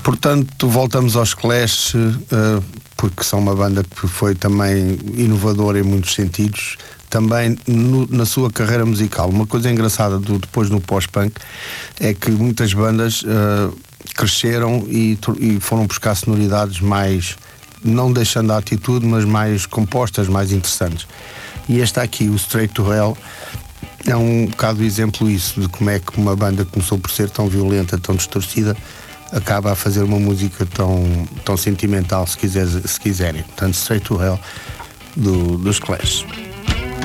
Portanto, voltamos aos Clash, porque são uma banda que foi também inovadora em muitos sentidos, também na sua carreira musical. Uma coisa engraçada depois no pós-punk é que muitas bandas cresceram e foram buscar sonoridades mais, não deixando a atitude, mas mais compostas, mais interessantes. E este aqui, o Straight to Hell, é um bocado exemplo isso, de como é que uma banda que começou por ser tão violenta, tão distorcida, acaba a fazer uma música tão sentimental, se quiserem. Portanto, Straight to Hell dos Clash.